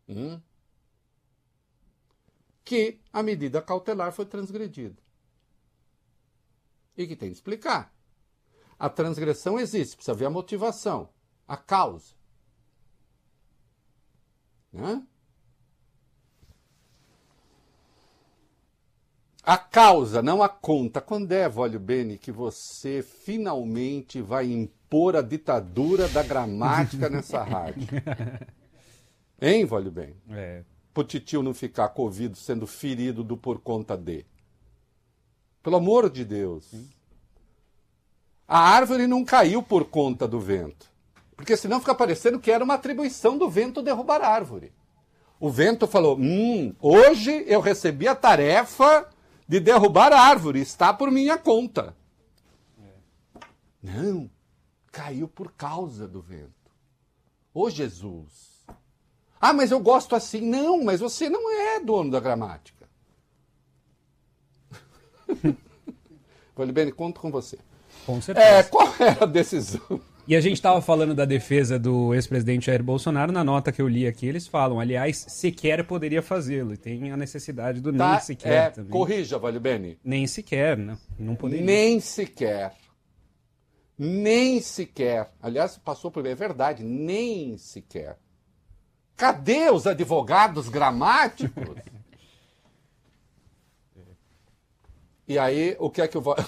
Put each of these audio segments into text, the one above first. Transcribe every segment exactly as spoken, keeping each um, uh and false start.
hum, que a medida cautelar foi transgredida. E que tem que explicar. A transgressão existe, precisa ver a motivação, a causa. Né? A causa, não a conta. Quando é, Vólio Bene, que você finalmente vai impor a ditadura da gramática nessa rádio? Hein, Vólio Bene? É. Pro titio não ficar covido sendo ferido do por conta de. Pelo amor de Deus. Sim. A árvore não caiu por conta do vento. Porque senão fica parecendo que era uma atribuição do vento derrubar a árvore. O vento falou, hum, hoje eu recebi a tarefa de derrubar a árvore, está por minha conta. É. Não, caiu por causa do vento. Ô Jesus. Ah, mas eu gosto assim. Não, mas você não é dono da gramática. Vale bem, conto com você. Com certeza. É, qual era a decisão? E a gente estava falando da defesa do ex-presidente Jair Bolsonaro, na nota que eu li aqui, eles falam, aliás, sequer poderia fazê-lo, e tem a necessidade do tá, nem sequer é, também. Corrija, Vale Bene. Nem sequer, né? Não poderia. Nem sequer. Nem sequer. Aliás, passou por... É verdade, nem sequer. Cadê os advogados gramáticos? E aí, o que é que eu vou...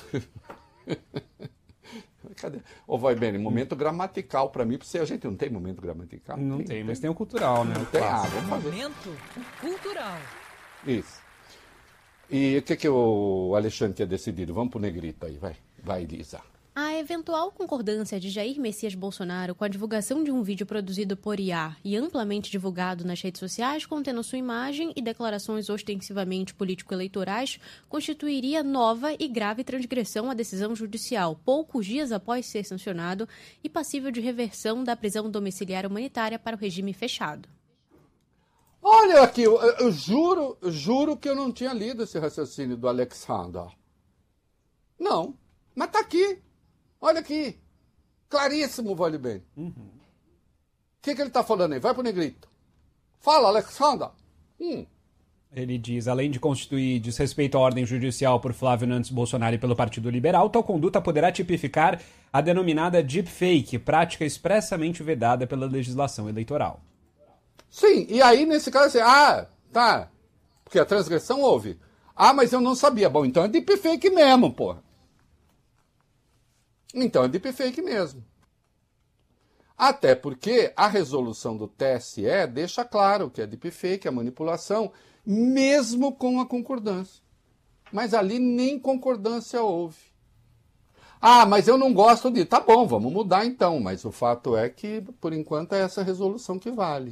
Cadê? Ô, vai bem, momento gramatical para mim, porque a gente não tem momento gramatical. Não tem, tem, mas tem o cultural, né? Não tem, ah, vamos fazer. Momento cultural. Isso. E o que, que o Alexandre tinha decidido? Vamos pro negrito aí, vai. Vai, Lisa. A eventual concordância de Jair Messias Bolsonaro com a divulgação de um vídeo produzido por I A e amplamente divulgado nas redes sociais, contendo sua imagem e declarações ostensivamente político-eleitorais, constituiria nova e grave transgressão à decisão judicial, poucos dias após ser sancionado e passível de reversão da prisão domiciliar humanitária para o regime fechado. Olha aqui, eu, eu juro, eu juro que eu não tinha lido esse raciocínio do Alexander. Não, mas tá aqui. Olha aqui, claríssimo, vale bem. O uhum. que, que ele está falando aí? Vai pro negrito. Fala, Alexander. Hum. Ele diz, além de constituir desrespeito à ordem judicial por Flávio Nantes Bolsonaro e pelo Partido Liberal, tal conduta poderá tipificar a denominada deepfake, prática expressamente vedada pela legislação eleitoral. Sim, e aí nesse caso assim, ah, tá, porque a transgressão houve. Ah, mas eu não sabia. Bom, então é deepfake mesmo, porra. Então é deepfake mesmo. Até porque a resolução do T S E deixa claro que é deepfake, é manipulação, mesmo com a concordância. Mas ali nem concordância houve. Ah, mas eu não gosto de... Tá bom, vamos mudar então. Mas o fato é que, por enquanto, é essa resolução que vale.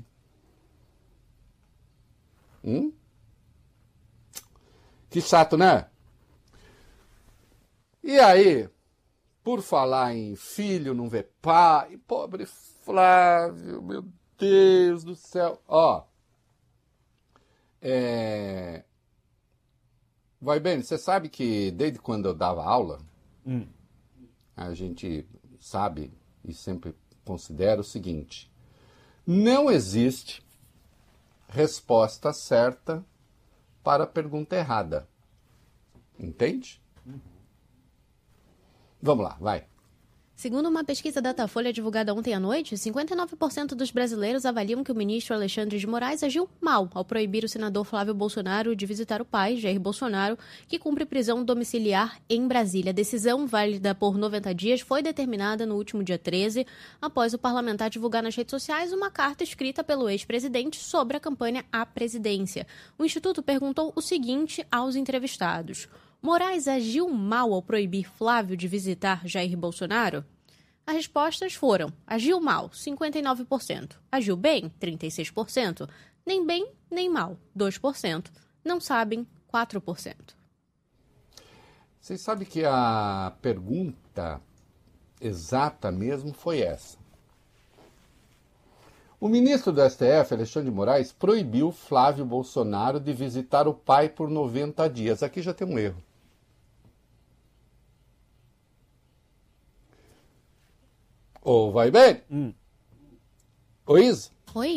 Hum? Que chato, né? E aí... Por falar em filho não vê pai, pobre Flávio, meu Deus do céu. Ó, é... vai bem, você sabe que desde quando eu dava aula, hum. a gente sabe e sempre considera o seguinte, não existe resposta certa para a pergunta errada. Entende? Vamos lá, vai. Segundo uma pesquisa Datafolha divulgada ontem à noite, cinquenta e nove por cento dos brasileiros avaliam que o ministro Alexandre de Moraes agiu mal ao proibir o senador Flávio Bolsonaro de visitar o pai, Jair Bolsonaro, que cumpre prisão domiciliar em Brasília. A decisão, válida por noventa dias, foi determinada no último dia treze, após o parlamentar divulgar nas redes sociais uma carta escrita pelo ex-presidente sobre a campanha à presidência. O Instituto perguntou o seguinte aos entrevistados: Moraes agiu mal ao proibir Flávio de visitar Jair Bolsonaro? As respostas foram: agiu mal, cinquenta e nove por cento. Agiu bem, trinta e seis por cento. Nem bem, nem mal, dois por cento. Não sabem, quatro por cento. Vocês sabem que a pergunta exata mesmo foi essa. O ministro do S T F, Alexandre de Moraes, proibiu Flávio Bolsonaro de visitar o pai por noventa dias. Aqui já tem um erro. Ou vai bem? Hum. Ô Isa,